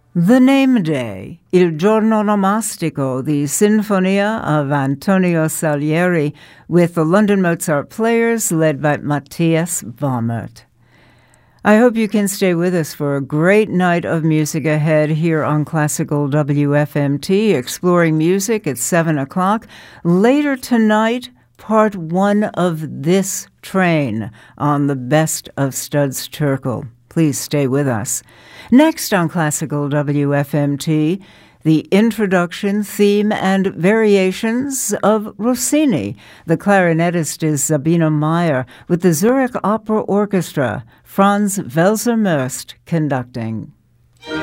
The Name Day, Il Giorno Nomastico, the Sinfonia of Antonio Salieri, with the London Mozart Players led by Matthias Baumert. I hope you can stay with us for a great night of music ahead here on Classical WFMT, exploring music at 7 o'clock. Later tonight, part 1 of This Train on the Best of Studs Terkel. Please stay with us. Next on Classical WFMT, the introduction, theme, and variations of Rossini. The clarinetist is Sabine Meyer with the Zurich Opera Orchestra, Franz Welser-Möst conducting.